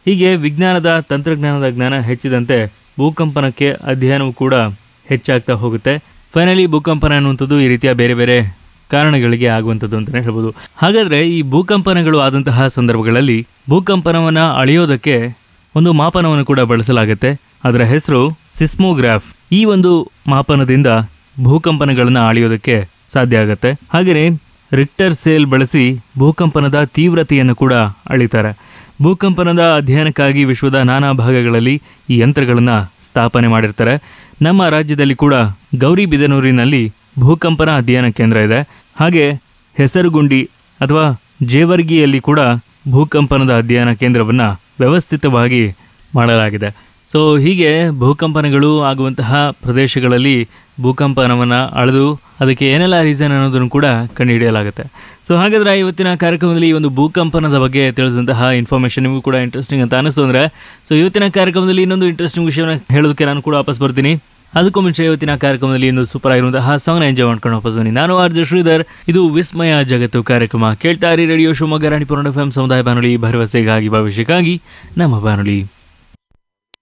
ಹೀಗೆ ವಿಜ್ಞಾನದ ತಂತ್ರಜ್ಞಾನದ ಜ್ಞಾನ ಹೆಚ್ಚಿದಂತೆ ಭೂಕಂಪನಕ್ಕೆ ಅಧ್ಯಯನವೂ ಕೂಡ ಹೆಚ್ಚಾಗ್ತಾ ಹೋಗುತ್ತೆ. ಫೈನಲಿ ಭೂಕಂಪನ ಅನ್ನುವಂಥದ್ದು ಈ ರೀತಿಯ ಬೇರೆ ಬೇರೆ ಕಾರಣಗಳಿಗೆ ಆಗುವಂಥದ್ದು ಅಂತಲೇ ಹೇಳ್ಬೋದು. ಹಾಗಾದರೆ ಈ ಭೂಕಂಪನಗಳು ಆದಂತಹ ಸಂದರ್ಭಗಳಲ್ಲಿ ಭೂಕಂಪನವನ್ನು ಅಳೆಯೋದಕ್ಕೆ ಒಂದು ಮಾಪನವನ್ನು ಕೂಡ ಬಳಸಲಾಗುತ್ತೆ. ಅದರ ಹೆಸರು ಸಿಸ್ಮೋಗ್ರಾಫ್. ಈ ಒಂದು ಮಾಪನದಿಂದ ಭೂಕಂಪನಗಳನ್ನು ಅಳೆಯೋದಕ್ಕೆ ಸಾಧ್ಯ ಆಗುತ್ತೆ. ಹಾಗೆಯೇ ರಿಕ್ಟರ್ ಸ್ಕೇಲ್ ಬಳಸಿ ಭೂಕಂಪನದ ತೀವ್ರತೆಯನ್ನು ಕೂಡ ಅಳಿತಾರೆ. ಭೂಕಂಪನದ ಅಧ್ಯಯನಕ್ಕಾಗಿ ವಿಶ್ವದ ನಾನಾ ಭಾಗಗಳಲ್ಲಿ ಈ ಯಂತ್ರಗಳನ್ನು ಸ್ಥಾಪನೆ ಮಾಡಿರ್ತಾರೆ. ನಮ್ಮ ರಾಜ್ಯದಲ್ಲಿ ಕೂಡ ಗೌರಿಬಿದನೂರಿನಲ್ಲಿ ಭೂಕಂಪನ ಅಧ್ಯಯನ ಕೇಂದ್ರ ಇದೆ. ಹಾಗೆ ಹೆಸರುಗುಂಡಿ ಅಥವಾ ಜೇವರ್ಗಿಯಲ್ಲಿ ಕೂಡ ಭೂಕಂಪನದ ಅಧ್ಯಯನ ಕೇಂದ್ರವನ್ನು ವ್ಯವಸ್ಥಿತವಾಗಿ ಮಾಡಲಾಗಿದೆ. ಸೊ ಹೀಗೆ ಭೂಕಂಪನಗಳು ಆಗುವಂತಹ ಪ್ರದೇಶಗಳಲ್ಲಿ ಭೂಕಂಪನವನ್ನು ಅಳೆದು ಅದಕ್ಕೆ ಏನೆಲ್ಲ ರೀಸನ್ ಅನ್ನೋದನ್ನು ಕೂಡ ಕಂಡುಹಿಡಿಯಲಾಗುತ್ತೆ. ಸೊ ಹಾಗಾದರೆ ಇವತ್ತಿನ ಕಾರ್ಯಕ್ರಮದಲ್ಲಿ ಈ ಒಂದು ಭೂಕಂಪನದ ಬಗ್ಗೆ ತಿಳಿಸಿದಂತಹ ಇನ್ಫಾರ್ಮೇಷನ್ ನಿಮಗೂ ಕೂಡ ಇಂಟ್ರೆಸ್ಟಿಂಗ್ ಅಂತ ಅನಿಸ್ತು ಅಂದರೆ ಸೊ ಇವತ್ತಿನ ಕಾರ್ಯಕ್ರಮದಲ್ಲಿ ಇನ್ನೊಂದು ಇಂಟ್ರೆಸ್ಟಿಂಗ್ ವಿಷಯವನ್ನು ಹೇಳೋದಕ್ಕೆ ನಾನು ಕೂಡ ವಾಪಸ್ ಬರ್ತೀನಿ. ಅದಕ್ಕೂ ಮುಂಚೆ ಇವತ್ತಿನ ಕಾರ್ಯಕ್ರಮದಲ್ಲಿ ಒಂದು ಸೂಪರ್ ಆಗಿರುವಂತಹ ಸಾಂಗ್ನ ಎಂಜಾಯ್ ಮಾಡ್ಕೊಂಡು ವಾಪಸ್ ಬನ್ನಿ. ನಾನು ಆರ್ಜೆ ಶ್ರೀಧರ್. ಇದು ವಿಸ್ಮಯ ಜಗತ್ತು ಕಾರ್ಯಕ್ರಮ. ಕೇಳ್ತಾ ಇರಿ ರೇಡಿಯೋ ಶಿವಮೊಗ್ಗ 90.4 FM ಸಮುದಾಯ ಬಾನುಲಿ, ಭರವಸೆಗಾಗಿ ಭವಿಷ್ಯಕ್ಕಾಗಿ ನಮ್ಮ ಬಾನುಲಿ.